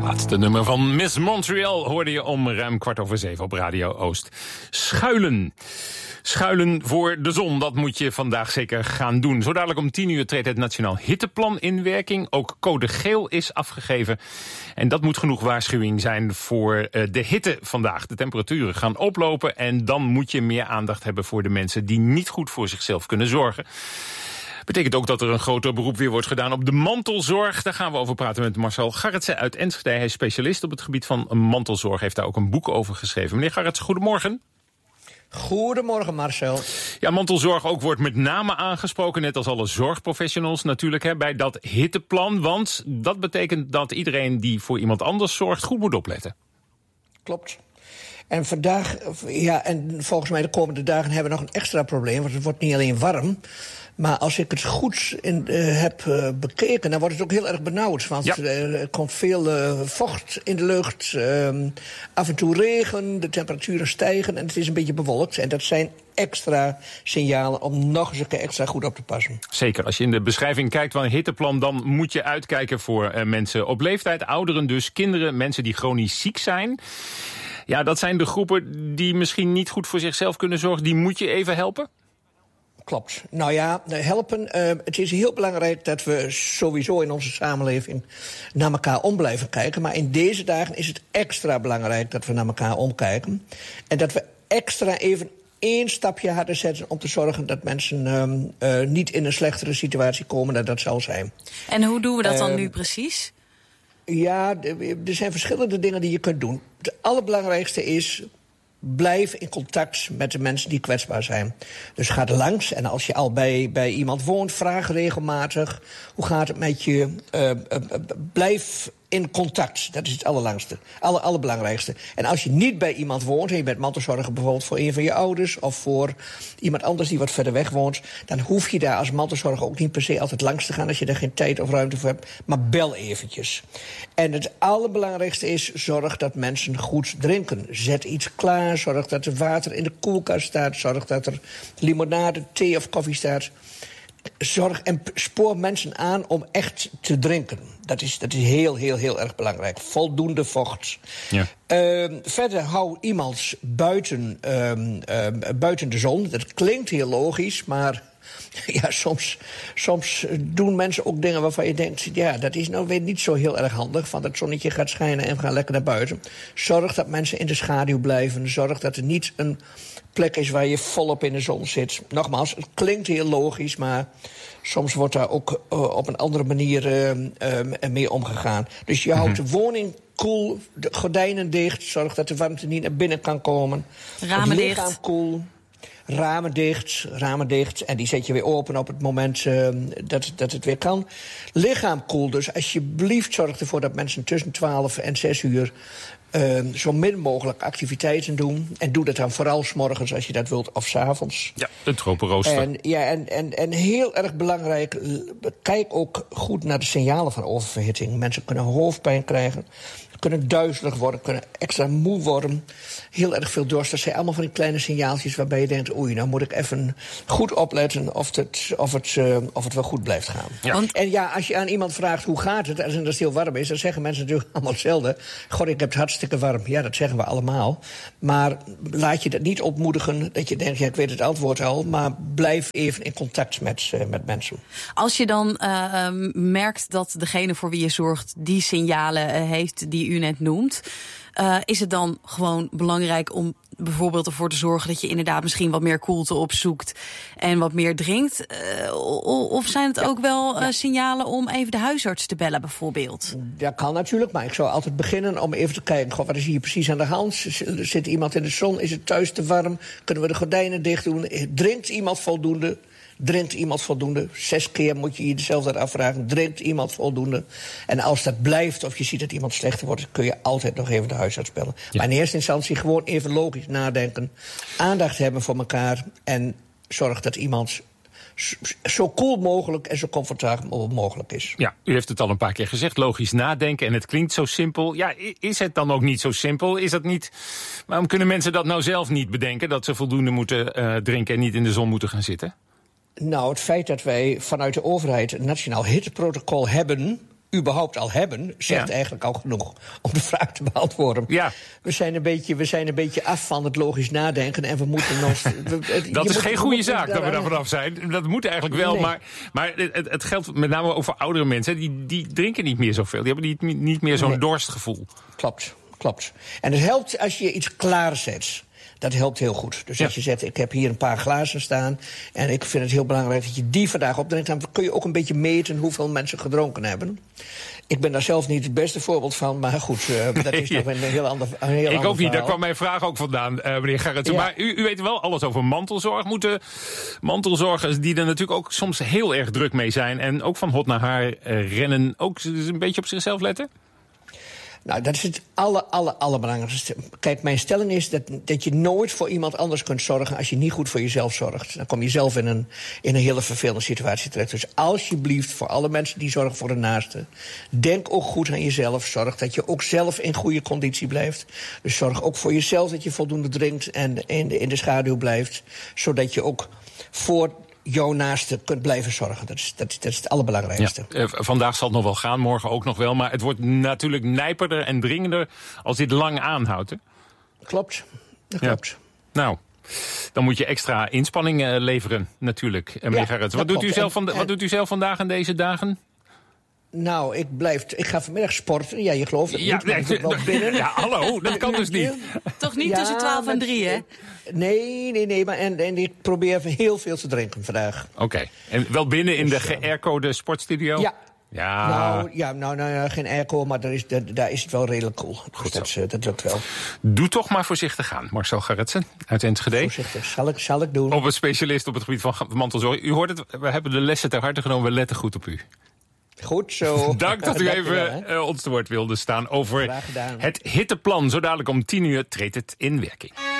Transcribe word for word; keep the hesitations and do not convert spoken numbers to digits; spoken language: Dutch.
Laatste nummer van Miss Montreal hoorde je om ruim kwart over zeven op Radio Oost. Schuilen. Schuilen voor de zon, dat moet je vandaag zeker gaan doen. Zo dadelijk om tien uur treedt het Nationaal Hitteplan in werking. Ook code geel is afgegeven. En dat moet genoeg waarschuwing zijn voor uh, de hitte vandaag. De temperaturen gaan oplopen en dan moet je meer aandacht hebben voor de mensen die niet goed voor zichzelf kunnen zorgen. Betekent ook dat er een groter beroep weer wordt gedaan op de mantelzorg. Daar gaan we over praten met Marcel Garretsen uit Enschede. Hij is specialist op het gebied van mantelzorg. Heeft daar ook een boek over geschreven. Meneer Garretsen, goedemorgen. Goedemorgen, Marcel. Ja, mantelzorg ook wordt met name aangesproken, net als alle zorgprofessionals natuurlijk, hè, bij dat hitteplan. Want dat betekent dat iedereen die voor iemand anders zorgt goed moet opletten. Klopt. En vandaag, ja, en volgens mij de komende dagen hebben we nog een extra probleem, want het wordt niet alleen warm. Maar als ik het goed in, uh, heb uh, bekeken, dan wordt het ook heel erg benauwd. Want ja. uh, er komt veel uh, vocht in de lucht, uh, af en toe regen, de temperaturen stijgen en het is een beetje bewolkt. En dat zijn extra signalen om nog eens een keer extra goed op te passen. Zeker, als je in de beschrijving kijkt van een hitteplan, dan moet je uitkijken voor uh, mensen op leeftijd, ouderen dus, kinderen, mensen die chronisch ziek zijn. Ja, dat zijn de groepen die misschien niet goed voor zichzelf kunnen zorgen. Die moet je even helpen? Klopt. Nou ja, helpen. Uh, het is heel belangrijk dat we sowieso in onze samenleving naar elkaar om blijven kijken. Maar in deze dagen is het extra belangrijk dat we naar elkaar omkijken. En dat we extra even één stapje harder zetten om te zorgen dat mensen uh, uh, niet in een slechtere situatie komen dan dat zal zijn. En hoe doen we dat dan uh, nu precies? Ja, er zijn verschillende dingen die je kunt doen. Het allerbelangrijkste is, blijf in contact met de mensen die kwetsbaar zijn. Dus ga er langs en als je al bij, bij iemand woont, vraag regelmatig, hoe gaat het met je? Uh, uh, blijf in contact, dat is het allerlangste, aller, allerbelangrijkste. En als je niet bij iemand woont, en je bent mantelzorger bijvoorbeeld voor een van je ouders of voor iemand anders die wat verder weg woont, dan hoef je daar als mantelzorger ook niet per se altijd langs te gaan als je daar geen tijd of ruimte voor hebt, maar bel eventjes. En het allerbelangrijkste is, zorg dat mensen goed drinken. Zet iets klaar, zorg dat er water in de koelkast staat, zorg dat er limonade, thee of koffie staat. Zorg en spoor mensen aan om echt te drinken. Dat is, dat is heel, heel, heel erg belangrijk. Voldoende vocht. Ja. Uh, verder hou iemand buiten, uh, uh, buiten de zon. Dat klinkt heel logisch, maar ja, soms, soms doen mensen ook dingen waarvan je denkt, ja, dat is nou weer niet zo heel erg handig. Van het zonnetje gaat schijnen en we gaan lekker naar buiten. Zorg dat mensen in de schaduw blijven. Zorg dat er niet een plek is waar je volop in de zon zit. Nogmaals, het klinkt heel logisch, maar soms wordt daar ook uh, op een andere manier uh, uh, mee omgegaan. Dus je mm-hmm. houdt de woning koel, de gordijnen dicht, zorg dat de warmte niet naar binnen kan komen. Ramen het lichaam dicht. koel. Ramen dicht, ramen dicht. En die zet je weer open op het moment uh, dat, dat het weer kan. Lichaam koel. Dus alsjeblieft zorg ervoor dat mensen tussen twaalf en zes uur Uh, zo min mogelijk activiteiten doen. En doe dat dan vooral 's morgens als je dat wilt, of 's avonds. Ja, een tropenrooster. En, ja, en, en, en heel erg belangrijk, kijk ook goed naar de signalen van oververhitting. Mensen kunnen hoofdpijn krijgen, kunnen duizelig worden, kunnen extra moe worden. Heel erg veel dorst. Dat zijn allemaal van die kleine signaaltjes waarbij je denkt, oei, nou moet ik even goed opletten of het, of het, uh, of het wel goed blijft gaan. Ja. Want, en ja, als je aan iemand vraagt hoe gaat het, als het heel warm is, dan zeggen mensen natuurlijk allemaal hetzelfde. God, ik heb het hartstikke warm. Ja, dat zeggen we allemaal. Maar laat je dat niet ontmoedigen dat je denkt, ja, ik weet het antwoord al, maar blijf even in contact met, uh, met mensen. Als je dan uh, merkt dat degene voor wie je zorgt die signalen uh, heeft die u net noemt, Uh, is het dan gewoon belangrijk om bijvoorbeeld ervoor te zorgen dat je inderdaad misschien wat meer koelte opzoekt en wat meer drinkt? Uh, of zijn het ja. ook wel uh, ja. signalen om even de huisarts te bellen bijvoorbeeld? Dat kan natuurlijk, maar ik zou altijd beginnen om even te kijken, God, wat is hier precies aan de hand? Zit iemand in de zon? Is het thuis te warm? Kunnen we de gordijnen dicht doen? Drinkt iemand voldoende? Drinkt iemand voldoende? Zes keer moet je jezelf dat afvragen. Drinkt iemand voldoende? En als dat blijft of je ziet dat iemand slechter wordt, kun je altijd nog even de huisarts bellen. Ja. Maar in eerste instantie gewoon even logisch nadenken. Aandacht hebben voor elkaar. En zorg dat iemand zo cool mogelijk en zo comfortabel mogelijk is. Ja, u heeft het al een paar keer gezegd, logisch nadenken. En het klinkt zo simpel. Ja, is het dan ook niet zo simpel? Is dat niet? Waarom kunnen mensen dat nou zelf niet bedenken? Dat ze voldoende moeten uh, drinken en niet in de zon moeten gaan zitten? Nou, het feit dat wij vanuit de overheid een nationaal hitteprotocol hebben, überhaupt al hebben, zegt Ja. eigenlijk al genoeg om de vraag te beantwoorden. Ja. We, zijn een beetje, we zijn een beetje af van het logisch nadenken en we moeten nog... Dat is geen goede zaak dat we daar vanaf zijn. Dat moet eigenlijk wel, Nee. maar, maar het, het geldt met name over oudere mensen. Die, die drinken niet meer zoveel. Die hebben niet, niet meer zo'n Nee. dorstgevoel. Klopt, klopt. En het helpt als je iets klaarzet. Dat helpt heel goed. Dus Ja. als je zegt, ik heb hier een paar glazen staan... en ik vind het heel belangrijk dat je die vandaag opdrinkt... dan kun je ook een beetje meten hoeveel mensen gedronken hebben. Ik ben daar zelf niet het beste voorbeeld van, maar goed, uh, dat is nog een heel ander, een heel Ik ander ook niet, daar verhaal. kwam mijn vraag ook vandaan, uh, meneer Gerritsen. Ja. Maar u, u weet wel alles over mantelzorg. Moeten mantelzorgers, die er natuurlijk ook soms heel erg druk mee zijn... en ook van hot naar haar uh, rennen, ook een beetje op zichzelf letten? Nou, dat is het aller, aller, allerbelangrijkste. Kijk, mijn stelling is dat, dat je nooit voor iemand anders kunt zorgen... als je niet goed voor jezelf zorgt. Dan kom je zelf in een, in een hele vervelende situatie terecht. Dus alsjeblieft, voor alle mensen die zorgen voor de naaste... denk ook goed aan jezelf. Zorg dat je ook zelf in goede conditie blijft. Dus zorg ook voor jezelf dat je voldoende drinkt... en in de, in de schaduw blijft. Zodat je ook voor... jouw naaste kunt blijven zorgen. Dat is, dat, dat is het allerbelangrijkste. Ja, uh, vandaag zal het nog wel gaan, morgen ook nog wel. Maar het wordt natuurlijk nijperder en dringender als dit lang aanhoudt. Hè? Klopt, dat Ja. klopt. Nou, dan moet je extra inspanning uh, leveren natuurlijk. Uh, meneer Ja, Gerritsen, dat wat, doet u klopt. zelf van, En- wat doet u zelf vandaag in deze dagen? Nou, ik, blijf, ik ga vanmiddag sporten. Ja, je gelooft het niet, maar ik doe het wel binnen. ja, hallo, dat kan dus niet. Toch niet Ja, tussen twaalf en maar- drie, hè? Nee, nee, nee. Maar en, en ik probeer even heel veel te drinken vandaag. Oké, okay. En wel binnen in de geaircode sportstudio? Ja. Ja. Nou, ja, nou, nou ja, geen airco, maar daar is, daar, daar is het wel redelijk cool. Dus dat, is, eh, dat lukt wel. Doe toch maar voorzichtig aan, Marcel Gerritsen uit Enschede. Voorzichtig, zal ik, zal ik doen. Op een specialist op het gebied van mantelzorg. U hoort het, we hebben de lessen ter harte genomen, we letten goed op u. Goed zo. Dank dat u Dank je wel, even hè. uh, ons te woord wilde staan over Graag gedaan. het hitteplan. Zo dadelijk om tien uur treedt het in werking.